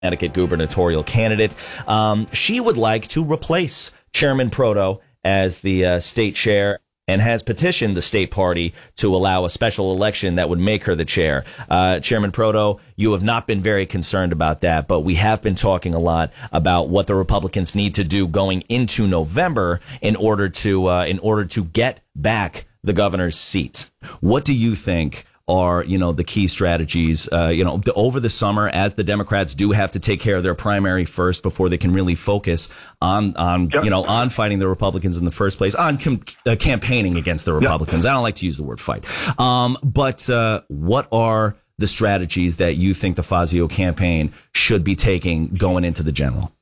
Connecticut gubernatorial candidate. She would like to replace Chairman Proto as the state chair and has petitioned the state party to allow a special election that would make her the chair. Chairman Proto, you have not been very concerned about that, but we have been talking a lot about what the Republicans need to do going into November in order to get back the governor's seat. What do you think are, the key strategies, over the summer, as the Democrats do have to take care of their primary first before they can really focus on fighting the Republicans in the first place, on campaigning against the Republicans. I don't like to use the word fight. But what are the strategies that you think the Fazio campaign should be taking going into the general?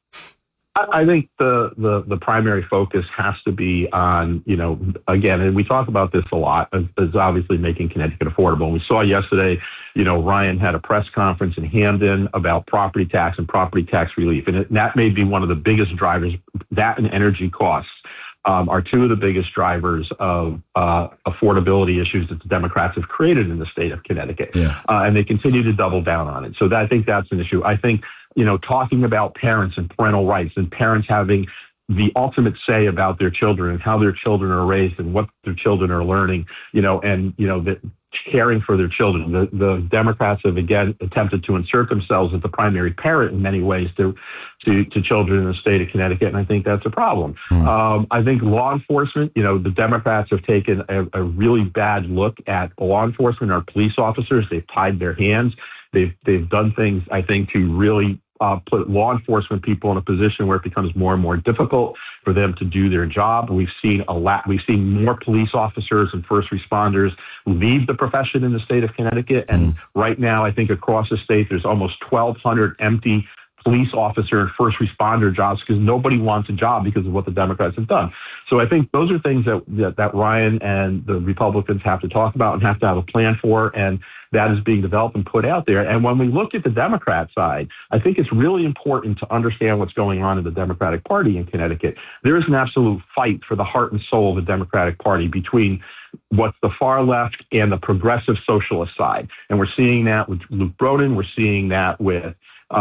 I think the primary focus has to be on, again, and we talk about this a lot, is obviously making Connecticut affordable. And we saw yesterday, Ryan had a press conference in Hamden about property tax and property tax relief. And that may be one of the biggest drivers. That and energy costs are two of the biggest drivers of affordability issues that the Democrats have created in the state of Connecticut. Yeah. And they continue to double down on it. So I think that's an issue. I think, talking about parents and parental rights and parents having the ultimate say about their children and how their children are raised and what their children are learning, that caring for their children. The Democrats have again attempted to insert themselves as the primary parent in many ways to children in the state of Connecticut, and I think that's a problem. I think law enforcement, the Democrats have taken a really bad look at law enforcement, our police officers. They've tied their hands. They've done things, I think, to really put law enforcement people in a position where it becomes more and more difficult for them to do their job. We've seen more police officers and first responders leave the profession in the state of Connecticut. And right now, I think across the state, there's almost 1,200 empty police officer and first responder jobs because nobody wants a job because of what the Democrats have done. So I think those are things that Ryan and the Republicans have to talk about and have to have a plan for, and that is being developed and put out there. And when we look at the Democrat side, I think it's really important to understand what's going on in the Democratic Party in Connecticut. There is an absolute fight for the heart and soul of the Democratic Party between what's the far left and the progressive socialist side. And we're seeing that with Luke Broden. We're seeing that with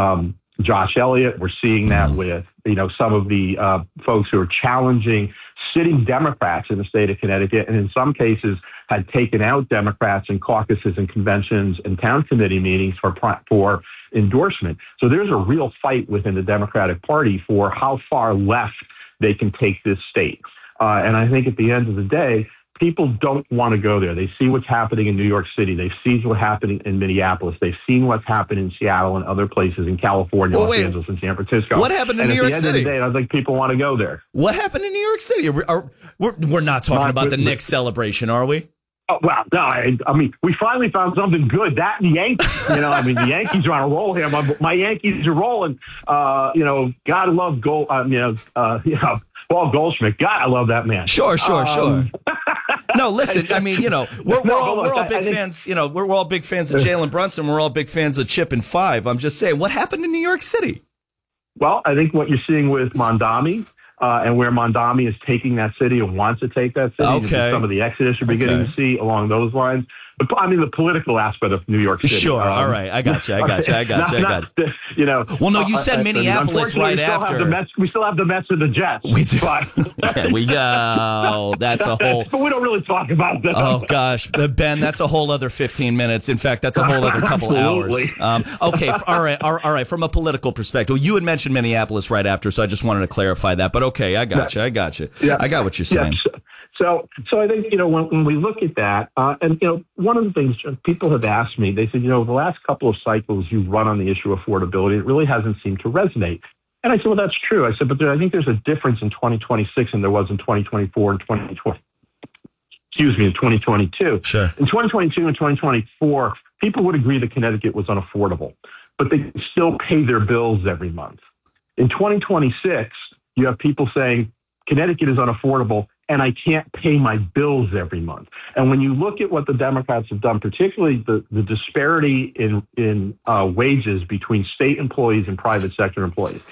Josh Elliott. We're seeing that with, some of the folks who are challenging sitting Democrats in the state of Connecticut, and in some cases had taken out Democrats in caucuses and conventions and town committee meetings for endorsement. So there's a real fight within the Democratic Party for how far left they can take this state. And I think at the end of the day, people don't want to go there. They see what's happening in New York City. They've seen what's happening in Minneapolis. They've seen what's happened in Seattle and other places in California, Los Angeles, and San Francisco. What happened in New York City? At the end of the day, I think people want to go there. What happened in New York City? We're not talking about the Knicks celebration, are we? Oh, well, no, I mean, we finally found something good. That and the Yankees, the Yankees are on a roll here. My Yankees are rolling. God love Paul Goldschmidt. God, I love that man. Sure. No, listen. I mean, we're all big fans. We're all big fans of Jalen Brunson. We're all big fans of Chip and Five. I'm just saying, what happened in New York City? Well, I think what you're seeing with Mondami, and where Mondami is taking that city and wants to take that city. Okay. Some of the exodus you're beginning to see along those lines. But I mean, the political aspect of New York City. Sure. All right. I got you. Well, no, you said Minneapolis right after. We still have the Mets and the Jets. We do. There we go. That's a whole. But we don't really talk about them. Oh, gosh. Ben, that's a whole other 15 minutes. In fact, that's a whole other couple hours. Okay. All right. From a political perspective, you had mentioned Minneapolis right after, so I just wanted to clarify that. But okay, I got you. Yeah. I got what you're saying. Yeah. So I think, when we look at that, and, one of the things people have asked me, they said, the last couple of cycles you've run on the issue of affordability, it really hasn't seemed to resonate. And I said, well, that's true. I said, but I think there's a difference in 2026 than there was in 2024 and 2022. Sure. In 2022 and 2024, people would agree that Connecticut was unaffordable, but they could still pay their bills every month. In 2026, you have people saying Connecticut is unaffordable and I can't pay my bills every month. And when you look at what the Democrats have done, particularly the disparity in wages between state employees and private sector employees,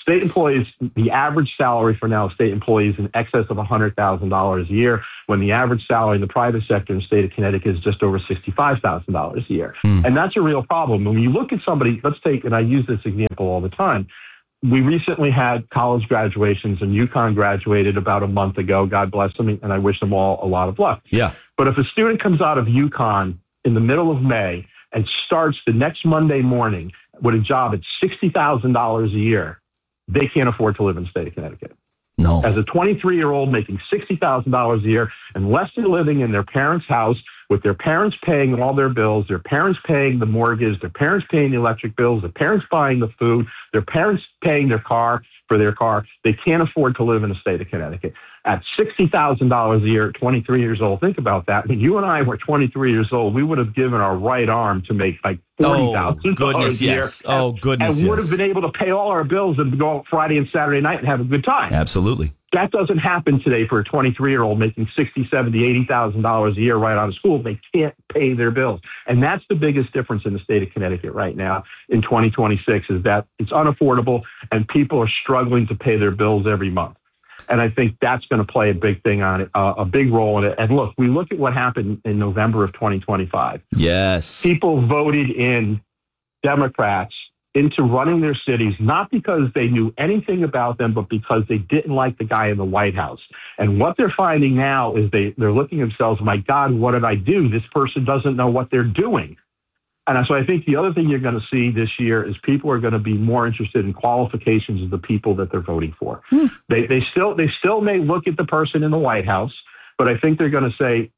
state employees, the average salary for now state employees in excess of $100,000 a year, when the average salary in the private sector in the state of Connecticut is just over $65,000 a year. And that's a real problem. When you look at somebody, let's take, and I use this example all the time, we recently had college graduations, and UConn graduated about a month ago. God bless them, and I wish them all a lot of luck. Yeah. But if a student comes out of UConn in the middle of May and starts the next Monday morning with a job at $60,000 a year, they can't afford to live in the state of Connecticut. No. As a 23-year-old making $60,000 a year, unless they're living in their parents' house with their parents paying all their bills, their parents paying the mortgage, their parents paying the electric bills, their parents buying the food, their parents paying their car for their car, they can't afford to live in the state of Connecticut. At $60,000 a year at 23 years old, think about that. When you and I were 23 years old, we would have given our right arm to make like $40,000 a year. Yes. Oh, goodness, and would have been able to pay all our bills and go out Friday and Saturday night and have a good time. Absolutely. That doesn't happen today for a 23-year-old making $60,000, $70,000, $80,000 a year right out of school. They can't pay their bills. And that's the biggest difference in the state of Connecticut right now in 2026 is that it's unaffordable and people are struggling to pay their bills every month. And I think that's going to play a big thing on it, a big role in it. And look, we look at what happened in November of 2025. Yes. People voted in Democrats into running their cities, not because they knew anything about them, but because they didn't like the guy in the White House. And what they're finding now is they're looking at themselves, my God, what did I do? This person doesn't know what they're doing. And so I think the other thing you're going to see this year is people are going to be more interested in qualifications of the people that they're voting for. They still may look at the person in the White House, but I think they're going to say,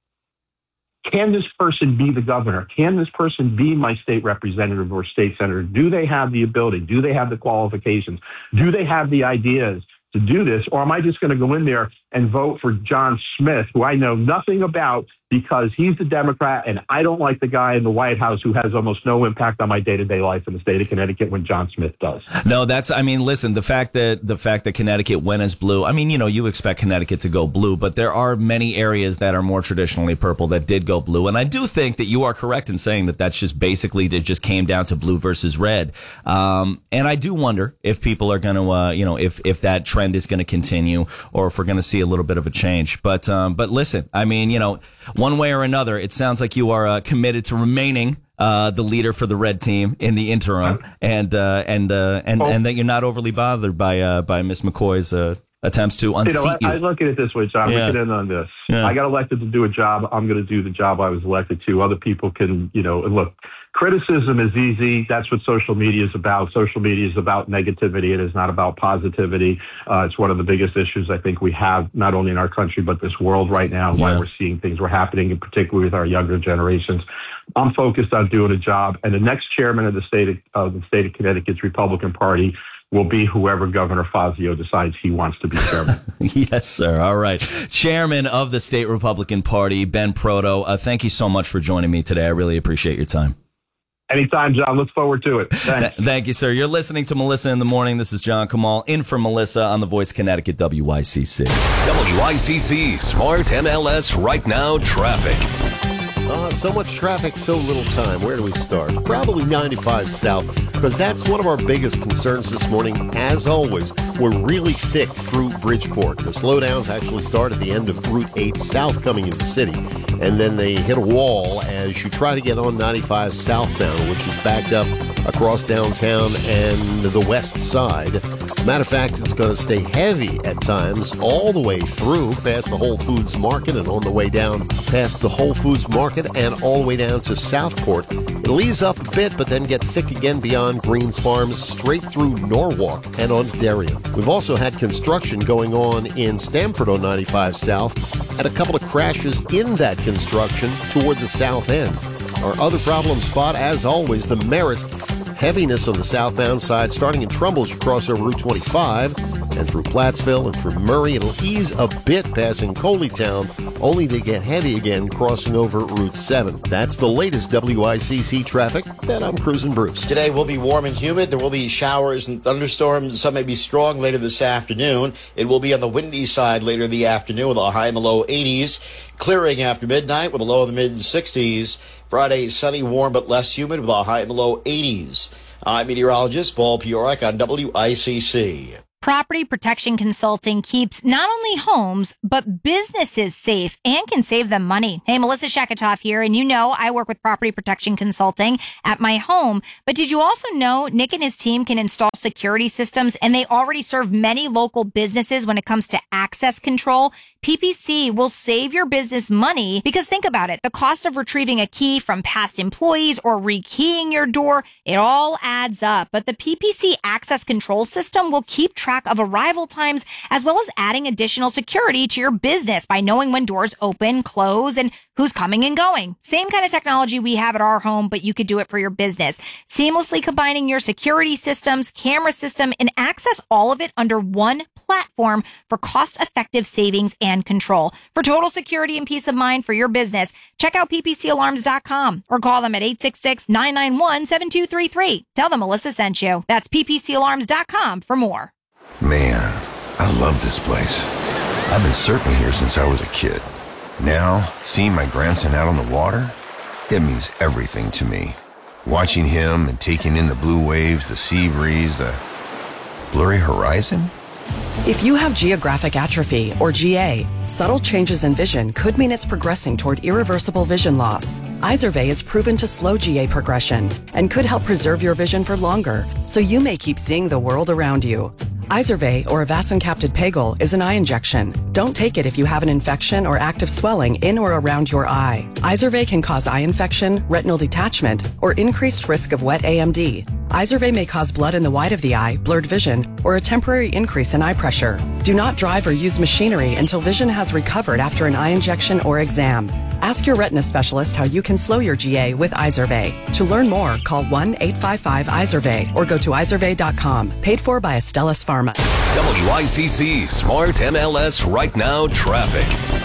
can this person be the governor? Can this person be my state representative or state senator? Do they have the ability? Do they have the qualifications? Do they have the ideas to do this? Or am I just going to go in there and vote for John Smith, who I know nothing about because he's the Democrat and I don't like the guy in the White House who has almost no impact on my day-to-day life in the state of Connecticut when John Smith does. No, listen, the fact that Connecticut went as blue, you expect Connecticut to go blue, but there are many areas that are more traditionally purple that did go blue. And I do think that you are correct in saying that that's just basically, it just came down to blue versus red. And I do wonder if people are going to, if that trend is going to continue or if we're going to see a little bit of a change. But listen, one way or another, it sounds like you are committed to remaining the leader for the red team in the interim, and that you're not overly bothered by Ms. McCoy's attempts to unseat you. I look at it this way, John. Yeah. We get in on this. Yeah. I got elected to do a job. I'm going to do the job I was elected to. Other people can, look. Criticism is easy. That's what social media is about. Social media is about negativity. It is not about positivity. It's one of the biggest issues I think we have, not only in our country, but this world right now, why we're seeing things were happening, and particularly with our younger generations. I'm focused on doing a job, and the next chairman of the state of Connecticut's Republican Party will be whoever Governor Fazio decides he wants to be chairman. Yes, sir. All right. Chairman of the State Republican Party, Ben Proto, thank you so much for joining me today. I really appreciate your time. Anytime, John. Look forward to it. Thanks. Thank you, sir. You're listening to Melissa in the Morning. This is John Kamal in for Melissa on The Voice Connecticut WICC. WICC Smart MLS Right Now Traffic. So much traffic, so little time. Where do we start? Probably 95 South, because that's one of our biggest concerns this morning. As always, we're really thick through Bridgeport. The slowdowns actually start at the end of Route 8 South coming into the city, and then they hit a wall as you try to get on 95 southbound, which is backed up across downtown and the west side. Matter of fact, it's going to stay heavy at times all the way through past the Whole Foods Market and on the way down past the Whole Foods Market and all the way down to Southport. It'll ease up a bit, but then get thick again beyond Greens Farms, straight through Norwalk and on Darien. We've also had construction going on in Stamford on 95 South, and a couple of crashes in that construction toward the south end. Our other problem spot, as always, the Merritt. Heaviness on the southbound side, starting in Trumbull as you cross over Route 25 and through Plattsville and through Murray. It'll ease a bit passing Coleytown, only to get heavy again crossing over Route 7. That's the latest WICC traffic. And I'm Cruising Bruce. Today will be warm and humid. There will be showers and thunderstorms. Some may be strong later this afternoon. It will be on the windy side later in the afternoon with a high in the low 80s. Clearing after midnight with a low in the mid-60s. Friday, sunny, warm, but less humid with a high in the low 80s. I'm meteorologist Paul Piorak on WICC. Property Protection Consulting keeps not only homes, but businesses safe and can save them money. Hey, Melissa Shakatoff here, and you know I work with Property Protection Consulting at my home. But did you also know Nick and his team can install security systems, and they already serve many local businesses when it comes to access control? PPC will save your business money because think about it. The cost of retrieving a key from past employees or rekeying your door, it all adds up. But the PPC access control system will keep track of arrival times as well as adding additional security to your business by knowing when doors open, close, and who's coming and going. Same kind of technology we have at our home, but you could do it for your business. Seamlessly combining your security systems, camera system, and access all of it under one platform for cost-effective savings and control. For total security and peace of mind for your business, check out ppcalarms.com or call them at 866-991-7233. Tell them Melissa sent you. That's ppcalarms.com for more. Man, I love this place. I've been surfing here since I was a kid. Now, seeing my grandson out on the water, it means everything to me. Watching him and taking in the blue waves, the sea breeze, the blurry horizon. If you have geographic atrophy, or GA, subtle changes in vision could mean it's progressing toward irreversible vision loss. Izervay is proven to slow GA progression and could help preserve your vision for longer, so you may keep seeing the world around you. Izervay, or avacincaptad pegol, is an eye injection. Don't take it if you have an infection or active swelling in or around your eye. Izervay can cause eye infection, retinal detachment, or increased risk of wet AMD. Izervay may cause blood in the white of the eye, blurred vision, or a temporary increase in eye pressure. Do not drive or use machinery until vision has recovered after an eye injection or exam. Ask your retina specialist how you can slow your GA with Izervay. To learn more, call 1-855-IZERVAY or go to izervay.com. Paid for by Astellas Pharma. WICC Smart MLS Right Now Traffic.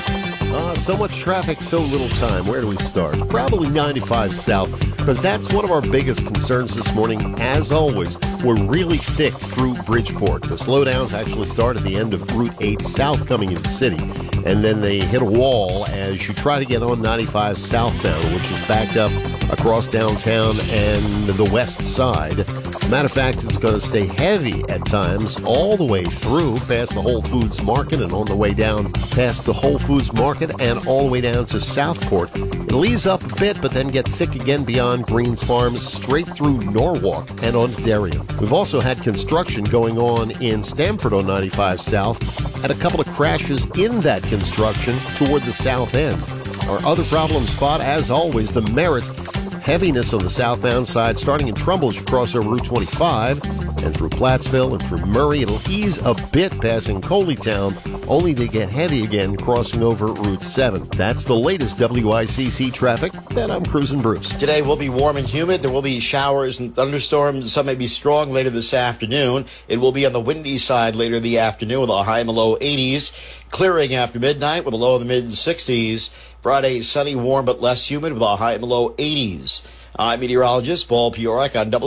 So much traffic, so little time. Where do we start? Probably 95 South, because that's one of our biggest concerns this morning. As always, we're really thick through Bridgeport. The slowdowns actually start at the end of Route 8 South coming into the city, and then they hit a wall as you try to get on 95 southbound, which is backed up across downtown and the west side. Matter of fact, it's going to stay heavy at times all the way through past the Whole Foods Market and on the way down past the Whole Foods Market and all the way down to Southport. It'll ease up a bit, but then get thick again beyond Greens Farms, straight through Norwalk and on Darien. We've also had construction going on in Stamford on 95 South, and a couple of crashes in that construction toward the south end. Our other problem spot, as always, the Merritt. Heaviness on the southbound side, starting in Trumbull as you cross over Route 25 and through Plattsville and through Murray. It'll ease a bit passing Coleytown, only to get heavy again crossing over Route 7. That's the latest WICC traffic. Then I'm Cruising Bruce. Today will be warm and humid. There will be showers and thunderstorms. Some may be strong later this afternoon. It will be on the windy side later in the afternoon with a high in the low 80s. Clearing after midnight with a low in the mid-60s. Friday, sunny, warm, but less humid with a high in the low 80s. I'm meteorologist Paul Piorek on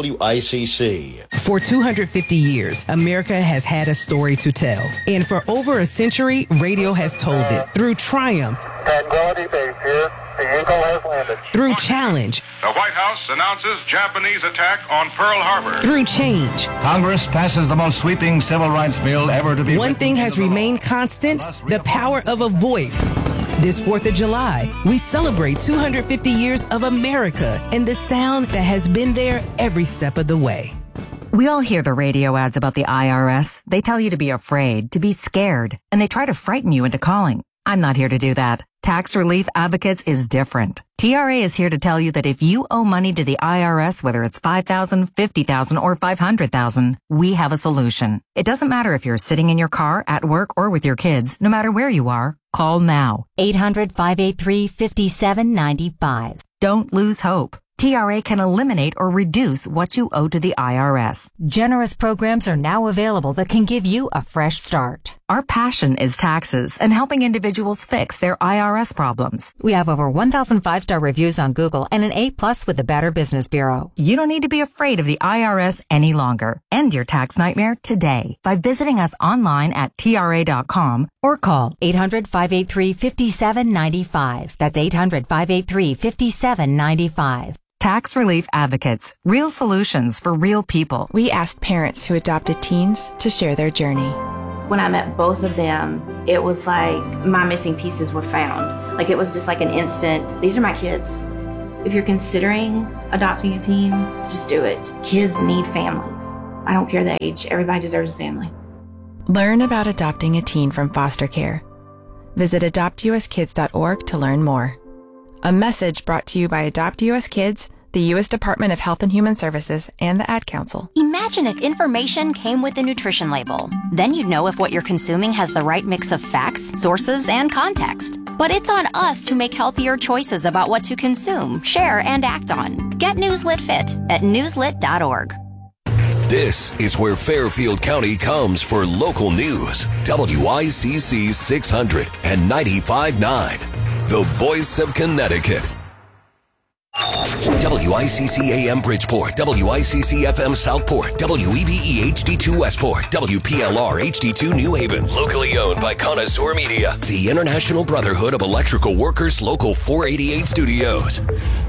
WICC. For 250 years, America has had a story to tell. And for over a century, radio has told it. Through triumph. Tranquility Base here. The Eagle has landed. Through challenge. The White House announces Japanese attack on Pearl Harbor. Through change. Congress passes the most sweeping civil rights bill ever to be One thing has remained constant, the power of a voice. This 4th of July, we celebrate 250 years of America and the sound that has been there every step of the way. We all hear the radio ads about the IRS. They tell you to be afraid, to be scared, and they try to frighten you into calling. I'm not here to do that. Tax Relief Advocates is different. TRA is here to tell you that if you owe money to the IRS, whether it's $5,000, $50,000, or $500,000, we have a solution. It doesn't matter if you're sitting in your car, at work, or with your kids. No matter where you are, call now. 800-583-5795. Don't lose hope. TRA can eliminate or reduce what you owe to the IRS. Generous programs are now available that can give you a fresh start. Our passion is taxes and helping individuals fix their IRS problems. We have over 1,000 5-star reviews on Google and an A+ with the Better Business Bureau. You don't need to be afraid of the IRS any longer. End your tax nightmare today by visiting us online at TRA.com or call 800-583-5795. That's 800-583-5795. Tax Relief Advocates. Real solutions for real people. We asked parents who adopted teens to share their journey. When I met both of them, it was like my missing pieces were found. Like it was just like an instant, these are my kids. If you're considering adopting a teen, just do it. Kids need families. I don't care the age. Everybody deserves a family. Learn about adopting a teen from foster care. Visit adoptuskids.org to learn more. A message brought to you by Adopt US Kids, the U.S. Department of Health and Human Services, and the Ad Council. Imagine if information came with a nutrition label. Then you'd know if what you're consuming has the right mix of facts, sources, and context. But it's on us to make healthier choices about what to consume, share, and act on. Get Newslit Fit at newslit.org. This is where Fairfield County comes for local news. WICC 600 and 95.9, the voice of Connecticut. WICC AM Bridgeport, WICC FM Southport, WEBE HD2 Westport, WPLR HD2 New Haven. Locally owned by Connoisseur Media, the International Brotherhood of Electrical Workers, Local 488 Studios.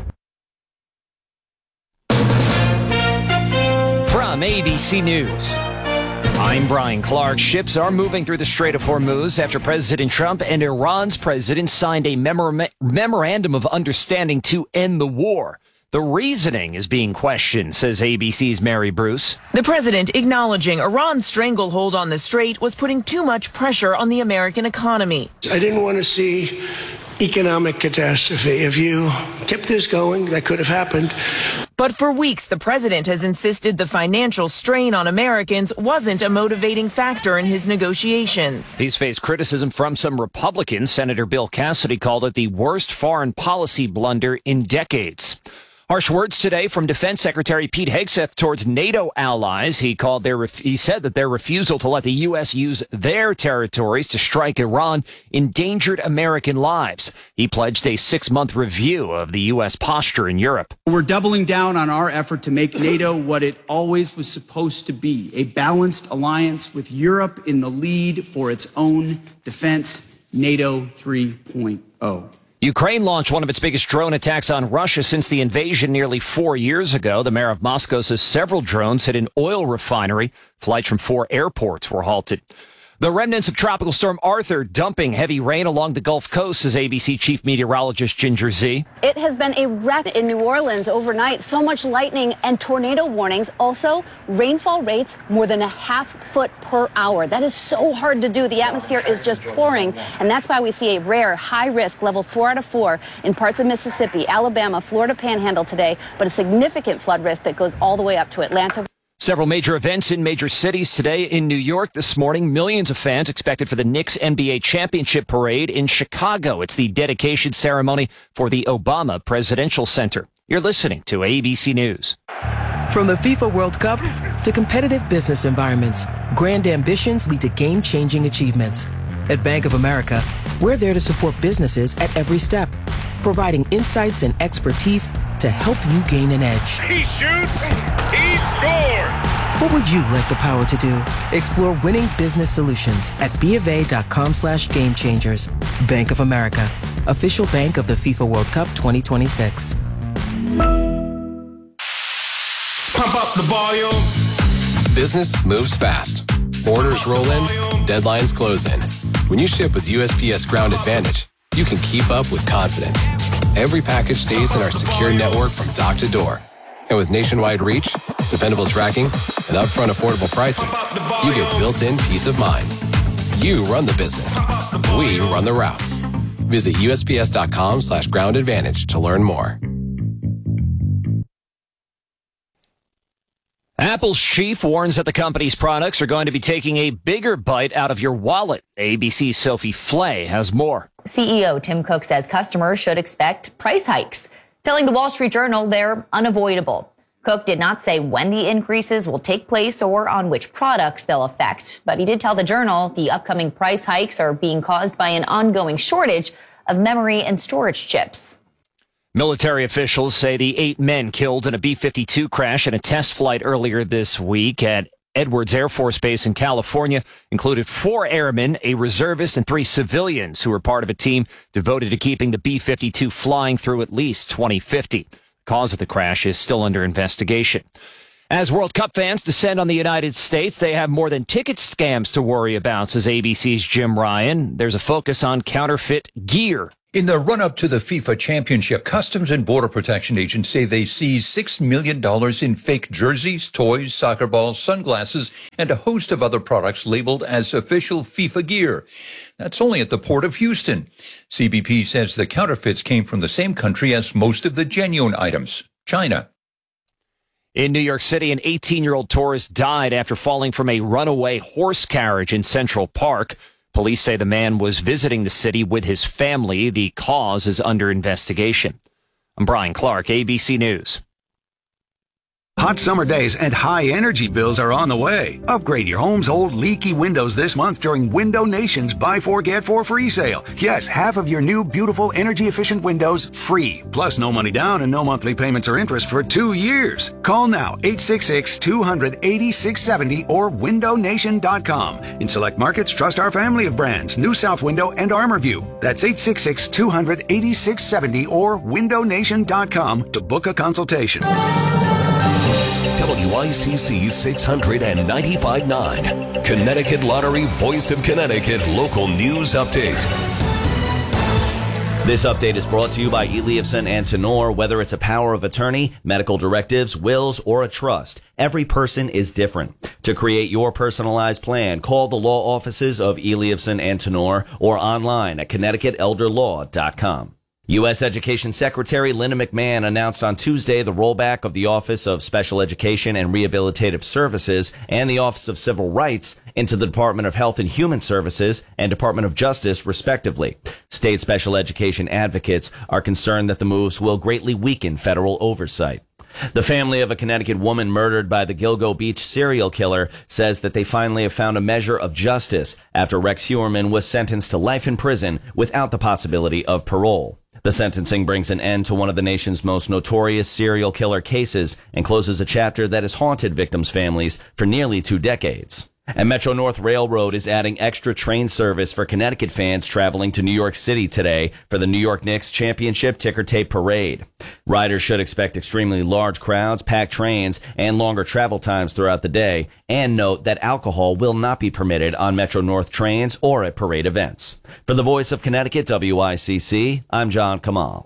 From ABC News, I'm Brian Clark. Ships are moving through the Strait of Hormuz after President Trump and Iran's president signed a memorandum of understanding to end the war. The reasoning is being questioned, says ABC's Mary Bruce. The president acknowledging Iran's stranglehold on the strait was putting too much pressure on the American economy. I didn't want to see economic catastrophe. If you kept this going, that could have happened. But for weeks, the president has insisted the financial strain on Americans wasn't a motivating factor in his negotiations. He's faced criticism from some Republicans. Senator Bill Cassidy called it the worst foreign policy blunder in decades. Harsh words today from Defense Secretary Pete Hegseth towards NATO allies. He said that their refusal to let the U.S. use their territories to strike Iran endangered American lives. He pledged a 6-month review of the U.S. posture in Europe. We're doubling down on our effort to make NATO what it always was supposed to be, a balanced alliance with Europe in the lead for its own defense, NATO 3.0. Ukraine launched one of its biggest drone attacks on Russia since the invasion nearly 4 years ago. The mayor of Moscow says several drones hit an oil refinery. Flights from 4 airports were halted. The remnants of Tropical Storm Arthur dumping heavy rain along the Gulf Coast, says ABC Chief Meteorologist Ginger Z. It has been a wreck in New Orleans overnight. So much lightning and tornado warnings. Also, rainfall rates more than a half-foot per hour. That is so hard to do. The atmosphere is just pouring, and that's why we see a rare high-risk level 4 out of 4 in parts of Mississippi, Alabama, Florida Panhandle today, but a significant flood risk that goes all the way up to Atlanta. Several major events in major cities today. In New York this morning, millions of fans expected for the Knicks NBA championship parade. In Chicago, it's the dedication ceremony for the Obama Presidential Center. You're listening to ABC News. From the FIFA World Cup to competitive business environments, grand ambitions lead to game-changing achievements. At Bank of America, we're there to support businesses at every step, providing insights and expertise to help you gain an edge. He shoots, he scores! What would you like the power to do? Explore winning business solutions at BofA.com/game changers. Bank of America, official bank of the FIFA World Cup 2026. Pump up the volume. Business moves fast. Orders roll in, deadlines close in. When you ship with USPS Ground Advantage, you can keep up with confidence. Every package stays in our secure network from dock to door. And with nationwide reach, dependable tracking, and upfront affordable pricing, you get built-in peace of mind. You run the business. We run the routes. Visit USPS.com/Ground Advantage to learn more. Apple's chief warns that the company's products are going to be taking a bigger bite out of your wallet. ABC's Sophie Flay has more. CEO Tim Cook says customers should expect price hikes, telling the Wall Street Journal they're unavoidable. Cook did not say when the increases will take place or on which products they'll affect, but he did tell the Journal the upcoming price hikes are being caused by an ongoing shortage of memory and storage chips. Military officials say the 8 men killed in a B-52 crash in a test flight earlier this week at Edwards Air Force Base in California included 4 airmen, a reservist, and 3 civilians who were part of a team devoted to keeping the B-52 flying through at least 2050. Cause of the crash is still under investigation. As World Cup fans descend on the United States, they have more than ticket scams to worry about, says ABC's Jim Ryan. There's a focus on counterfeit gear. In the run-up to the FIFA Championship, Customs and Border Protection agents say they seized $6 million in fake jerseys, toys, soccer balls, sunglasses, and a host of other products labeled as official FIFA gear. That's only at the port of Houston. CBP says the counterfeits came from the same country as most of the genuine items, China. In New York City, an 18-year-old tourist died after falling from a runaway horse carriage in Central Park. Police say the man was visiting the city with his family. The cause is under investigation. I'm Brian Clark, ABC News. Hot summer days and high energy bills are on the way. Upgrade your home's old leaky windows this month during Window Nation's Buy 4 Get 4 free sale. Yes, half of your new beautiful energy efficient windows free. Plus no money down and no monthly payments or interest for 2 years. Call now 866-200-8670 or windownation.com. In select markets, trust our family of brands, New South Window and ArmorView. That's 866-200-8670 or windownation.com to book a consultation. WICC 695.9, Connecticut Lottery Voice of Connecticut Local News Update. This update is brought to you by Eliavson and Tenor. Whether it's a power of attorney, medical directives, wills, or a trust, every person is different. To create your personalized plan, call the law offices of Eliavson and Tenor or online at ConnecticutElderLaw.com. U.S. Education Secretary Linda McMahon announced on Tuesday the rollback of the Office of Special Education and Rehabilitative Services and the Office of Civil Rights into the Department of Health and Human Services and Department of Justice, respectively. State special education advocates are concerned that the moves will greatly weaken federal oversight. The family of a Connecticut woman murdered by the Gilgo Beach serial killer says that they finally have found a measure of justice after Rex Heuermann was sentenced to life in prison without the possibility of parole. The sentencing brings an end to one of the nation's most notorious serial killer cases and closes a chapter that has haunted victims' families for nearly 2 decades. And Metro-North Railroad is adding extra train service for Connecticut fans traveling to New York City today for the New York Knicks Championship Ticker Tape Parade. Riders should expect extremely large crowds, packed trains, and longer travel times throughout the day. And note that alcohol will not be permitted on Metro-North trains or at parade events. For the Voice of Connecticut, WICC, I'm John Kamal.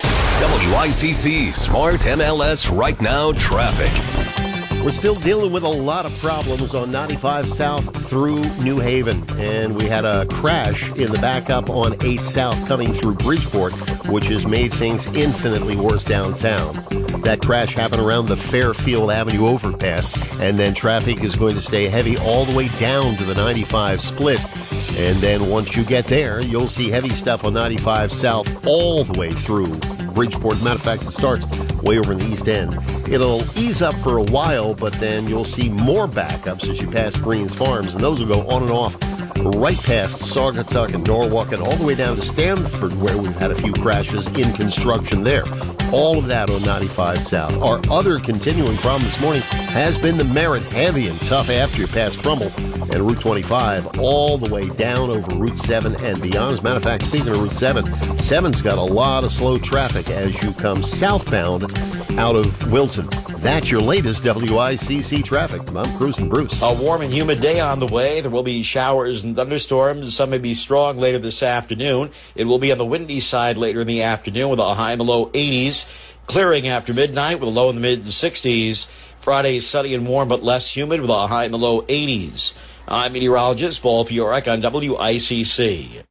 WICC Smart MLS Right Now Traffic. We're still dealing with a lot of problems on 95 South through New Haven. And we had a crash in the backup on 8 South coming through Bridgeport, which has made things infinitely worse downtown. That crash happened around the Fairfield Avenue overpass, and then traffic is going to stay heavy all the way down to the 95 split. And then once you get there, you'll see heavy stuff on 95 South all the way through Bridgeport. Matter of fact, it starts way over in the East End. It'll ease up for a while, but then you'll see more backups as you pass Greens Farms, and those will go on and off right past Saugatuck and Norwalk and all the way down to Stamford, where we've had a few crashes in construction there. All of that on 95 South. Our other continuing problem this morning has been the Merritt, heavy and tough after you pass Trumbull and Route 25 all the way down over Route 7 and beyond. As a matter of fact, speaking of Route 7, 7's got a lot of slow traffic as you come southbound out of Wilton. That's your latest WICC traffic. I'm Cruising Bruce. A warm and humid day on the way. There will be showers and thunderstorms. Some may be strong later this afternoon. It will be on the windy side later in the afternoon with a high in the low 80s. Clearing after midnight with a low in the mid-60s. Friday, sunny and warm but less humid with a high in the low 80s. I'm meteorologist Paul Piorek on WICC.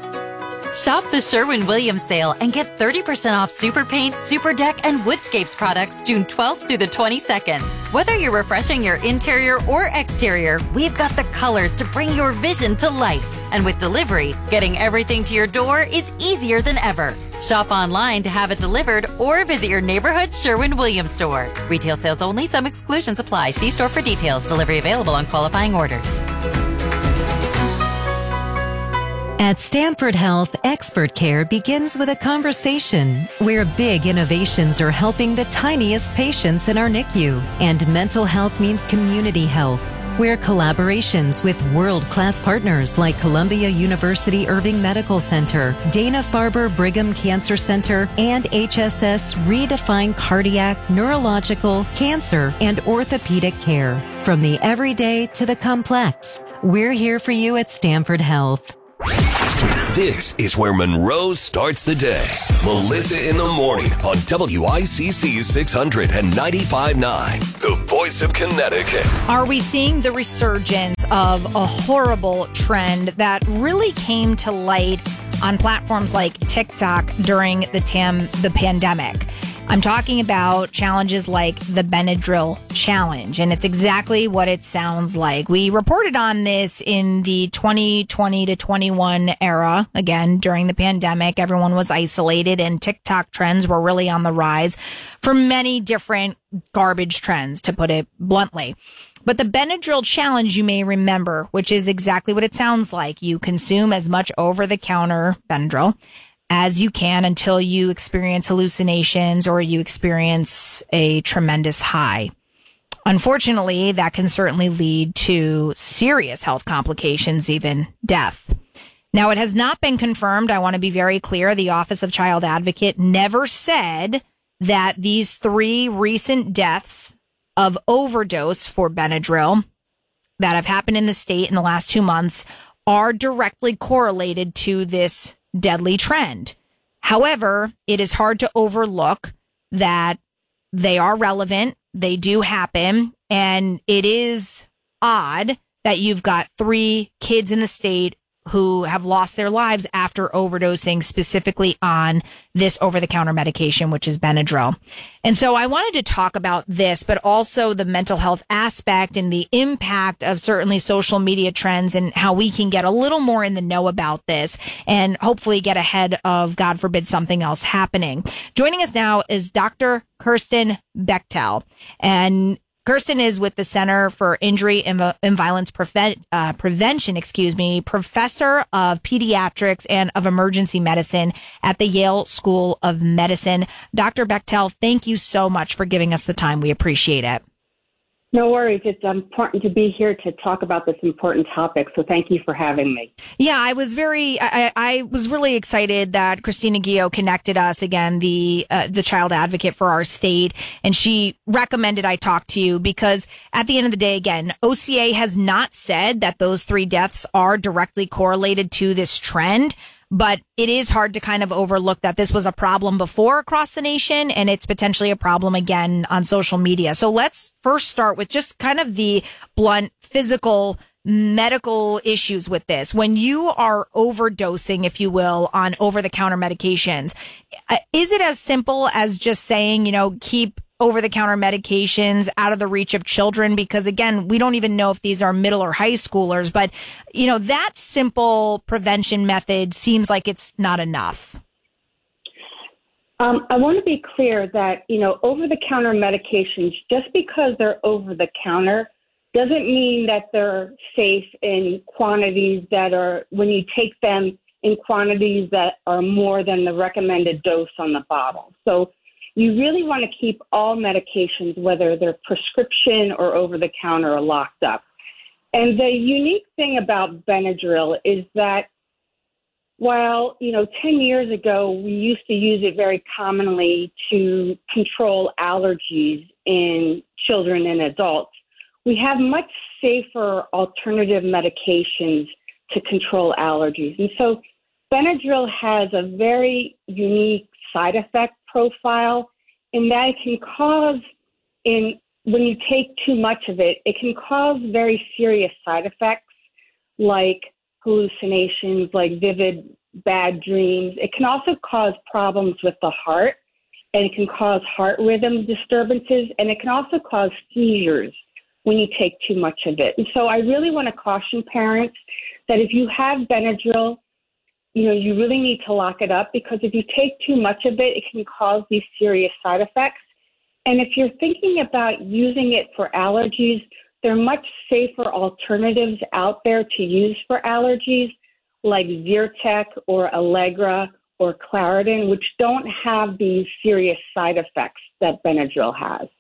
Shop the Sherwin-Williams sale and get 30% off Super Paint, Super Deck, and Woodscapes products June 12th through the 22nd. Whether you're refreshing your interior or exterior, we've got the colors to bring your vision to life. And with delivery, getting everything to your door is easier than ever. Shop online to have it delivered or visit your neighborhood Sherwin-Williams store. Retail sales only. Some exclusions apply. See store for details. Delivery available on qualifying orders. At Stanford Health, expert care begins with a conversation where big innovations are helping the tiniest patients in our NICU. And mental health means community health. where collaborations with world-class partners like Columbia University Irving Medical Center, Dana-Farber Brigham Cancer Center, and HSS redefine cardiac, neurological, cancer, and orthopedic care. From the everyday to the complex, we're here for you at Stanford Health. This is where Monroe starts the day. Melissa in the Morning on WICC 600 and 95.9, the voice of Connecticut. Are we seeing the resurgence of a horrible trend that really came to light on platforms like TikTok during the pandemic? I'm talking about challenges like the Benadryl challenge, and it's exactly what it sounds like. We reported on this in the 2020 to 21 era. Again, during the pandemic, everyone was isolated and TikTok trends were really on the rise for many different garbage trends, to put it bluntly. But the Benadryl challenge, you may remember, which is exactly what it sounds like. You consume as much over-the-counter Benadryl as you can until you experience hallucinations or you experience a tremendous high. Unfortunately, that can certainly lead to serious health complications, even death. Now, it has not been confirmed. I want to be very clear. The Office of Child Advocate never said that these 3 recent deaths of overdose for Benadryl that have happened in the state in the last 2 months are directly correlated to this deadly trend. However, it is hard to overlook that they are relevant. They do happen. And it is odd that you've got 3 kids in the state who have lost their lives after overdosing specifically on this over-the-counter medication, which is Benadryl. And so I wanted to talk about this, but also the mental health aspect and the impact of certainly social media trends and how we can get a little more in the know about this and hopefully get ahead of, God forbid, something else happening. Joining us now is Dr. Kirsten Bechtel. And Kirsten is with the Center for Injury and Violence Prevention, professor of pediatrics and of emergency medicine at the Yale School of Medicine. Dr. Bechtel, thank you so much for giving us the time. We appreciate it. No worries. It's important to be here to talk about this important topic. So thank you for having me. Yeah, I was really excited that Christina Guillo connected us again, the child advocate for our state. And she recommended I talk to you because at the end of the day, again, OCA has not said that those 3 deaths are directly correlated to this trend. But it is hard to kind of overlook that this was a problem before across the nation, and it's potentially a problem again on social media. So let's first start with just kind of the blunt physical medical issues with this. When you are overdosing, if you will, on over-the-counter medications, is it as simple as just saying, keep over-the-counter medications out of the reach of children? Because again, we don't even know if these are middle or high schoolers, but that simple prevention method seems like it's not enough. I want to be clear that, over-the-counter medications, just because they're over-the-counter doesn't mean that they're safe in quantities that are, when you take them in quantities that are more than the recommended dose on the bottle. So you really want to keep all medications, whether they're prescription or over-the-counter, locked up. And the unique thing about Benadryl is that while, 10 years ago, we used to use it very commonly to control allergies in children and adults, we have much safer alternative medications to control allergies. And so Benadryl has a very unique side effect profile in that it can cause, when you take too much of it, it can cause very serious side effects like hallucinations, like vivid bad dreams. It can also cause problems with the heart, and it can cause heart rhythm disturbances, and it can also cause seizures when you take too much of it. And so I really want to caution parents that if you have Benadryl, you really need to lock it up, because if you take too much of it, it can cause these serious side effects. And if you're thinking about using it for allergies, there are much safer alternatives out there to use for allergies, like Zyrtec or Allegra or Claritin, which don't have these serious side effects that Benadryl has.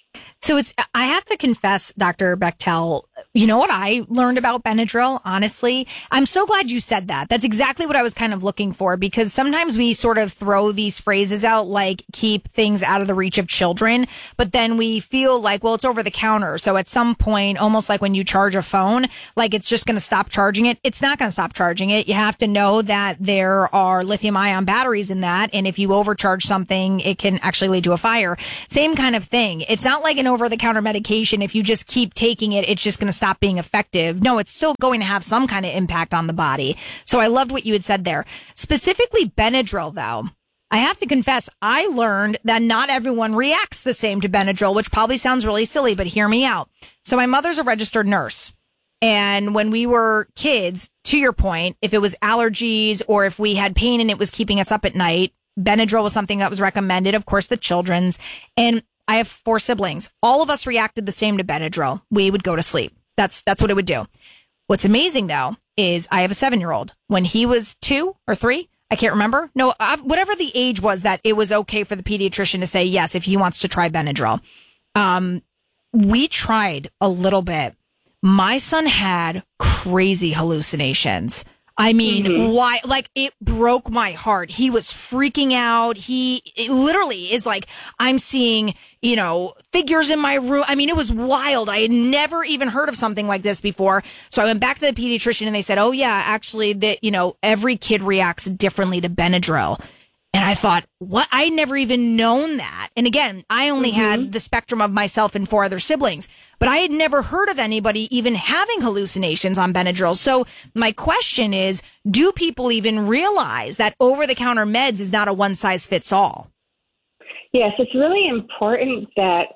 So I have to confess, Dr. Bechtel, you know what I learned about Benadryl, honestly? I'm so glad you said that. That's exactly what I was kind of looking for, because sometimes we sort of throw these phrases out like keep things out of the reach of children, but then we feel like, well, it's over the counter. So at some point, almost like when you charge a phone, like it's just going to stop charging it. It's not going to stop charging it. You have to know that there are lithium ion batteries in that. And if you overcharge something, it can actually lead to a fire. Same kind of thing. It's not like an over-the-counter medication. If you just keep taking it, it's just going to stop being effective. No, it's still going to have some kind of impact on the body. So I loved what you had said there. Specifically Benadryl, though, I have to confess, I learned that not everyone reacts the same to Benadryl, which probably sounds really silly, but hear me out. So my mother's a registered nurse. And when we were kids, to your point, if it was allergies or if we had pain and it was keeping us up at night, Benadryl was something that was recommended, of course, the children's. And I have 4 siblings. All of us reacted the same to Benadryl. We would go to sleep. That's what it would do. What's amazing, though, is I have a 7-year-old. When he was 2 or 3, I can't remember. No, whatever the age was that it was okay for the pediatrician to say yes if he wants to try Benadryl. We tried a little bit. My son had crazy hallucinations. I mean, why? Like, it broke my heart. He was freaking out. It literally is like, I'm seeing, figures in my room. I mean, it was wild. I had never even heard of something like this before. So I went back to the pediatrician and they said, oh yeah, actually that, every kid reacts differently to Benadryl. And I thought, what? I never even known that. And again, I only had the spectrum of myself and 4 other siblings, but I had never heard of anybody even having hallucinations on Benadryl. So my question is, do people even realize that over-the-counter meds is not a one-size-fits-all? Yes, it's really important that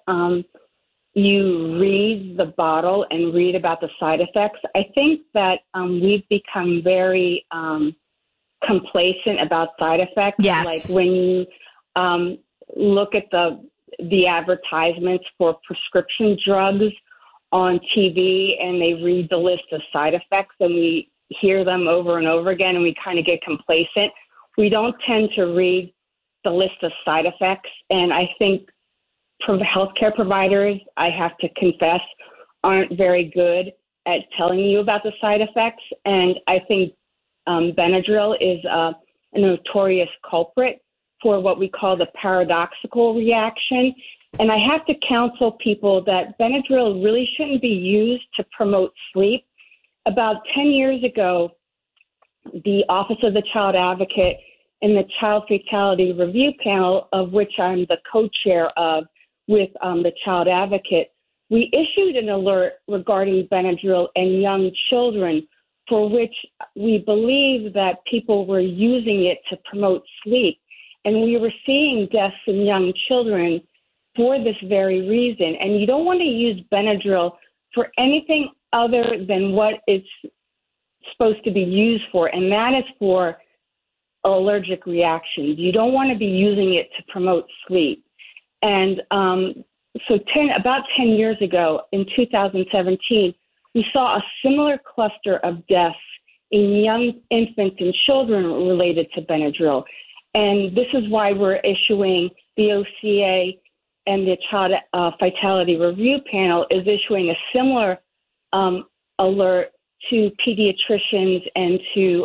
you read the bottle and read about the side effects. I think that we've become very complacent about side effects. Yes. Like when you look at the advertisements for prescription drugs on TV and they read the list of side effects and we hear them over and over again and we kind of get complacent. We don't tend to read the list of side effects. And I think healthcare providers, I have to confess, aren't very good at telling you about the side effects. And I think Benadryl is a notorious culprit for what we call the paradoxical reaction. And I have to counsel people that Benadryl really shouldn't be used to promote sleep. About 10 years ago, the Office of the Child Advocate and the Child Fatality Review Panel, of which I'm the co-chair of with the Child Advocate, we issued an alert regarding Benadryl and young children, for which we believe that people were using it to promote sleep. And we were seeing deaths in young children for this very reason. And you don't want to use Benadryl for anything other than what it's supposed to be used for, and that is for allergic reactions. You don't want to be using it to promote sleep. And about 10 years ago, in 2017, we saw a similar cluster of deaths in young infants and children related to Benadryl. And this is why we're issuing the OCA and the Child Fatality Review Panel is issuing a similar alert to pediatricians and to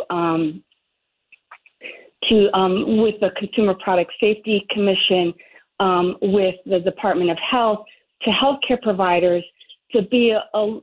with the Consumer Product Safety Commission, with the Department of Health, to healthcare providers to be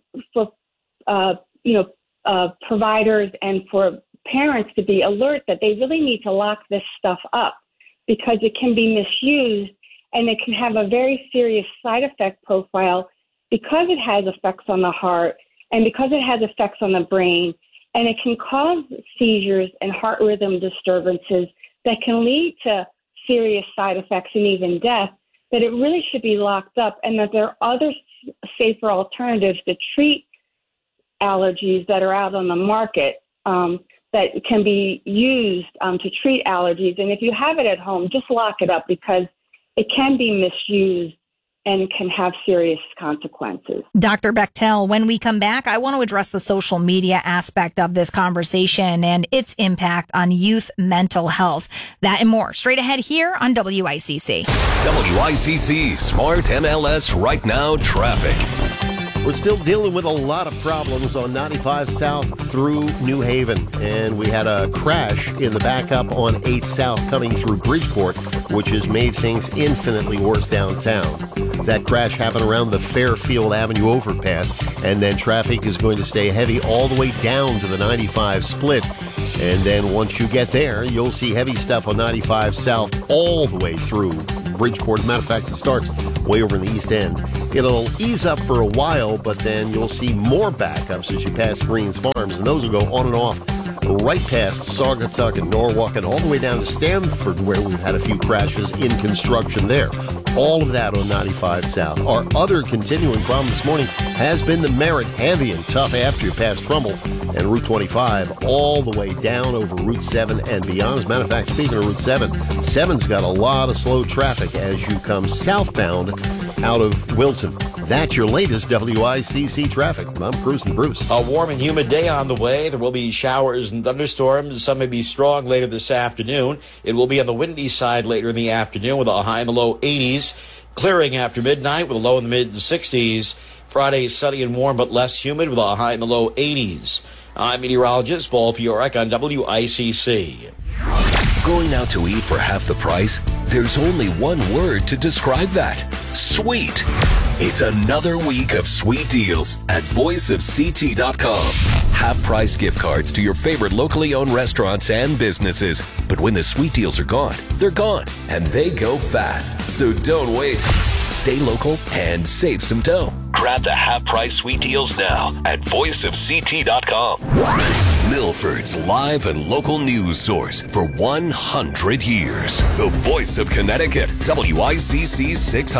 providers and for parents to be alert that they really need to lock this stuff up because it can be misused and it can have a very serious side effect profile because it has effects on the heart and because it has effects on the brain, and it can cause seizures and heart rhythm disturbances that can lead to serious side effects and even death, that it really should be locked up, and that there are other safer alternatives to treat allergies that are out on the market that can be used to treat allergies. And if you have it at home, just lock it up because it can be misused and can have serious consequences. Dr. Bechtel, when we come back, I want to address the social media aspect of this conversation and its impact on youth mental health. That and more straight ahead here on WICC. WICC Smart MLS Right Now Traffic. We're still dealing with a lot of problems on 95 South through New Haven. And we had a crash in the backup on 8 South coming through Bridgeport, which has made things infinitely worse downtown. That crash happened around the Fairfield Avenue overpass, and then traffic is going to stay heavy all the way down to the 95 split. And then once you get there, you'll see heavy stuff on 95 South all the way through Bridgeport. As a matter of fact, it starts way over in the East End. It'll ease up for a while, but then you'll see more backups as you pass Greens Farms, and those will go on and off right past Saugatuck and Norwalk and all the way down to Stamford, where we've had a few crashes in construction there. All of that on 95 South. Our other continuing problem this morning has been the Merritt, heavy and tough after you pass Trumbull and Route 25 all the way down over Route 7 and beyond. As a matter of fact, speaking of Route 7, 7's got a lot of slow traffic as you come southbound out of Wilton. That's your latest WICC traffic. I'm Cruising Bruce. A warm and humid day on the way. There will be showers and thunderstorms. Some may be strong later this afternoon. It will be on the windy side later in the afternoon with a high in the low 80s. Clearing after midnight with a low in the mid-60s. Friday, sunny and warm but less humid with a high in the low 80s. I'm meteorologist Paul Piorek on WICC. Going out to eat for half the price? There's only one word to describe that. Sweet. It's another week of sweet deals at voiceofct.com. Half-price gift cards to your favorite locally owned restaurants and businesses. But when the sweet deals are gone, they're gone. And they go fast. So don't wait. Stay local and save some dough. Grab the half-price sweet deals now at voiceofct.com. Milford's live and local news source for 100 years. The voice of Connecticut, WICC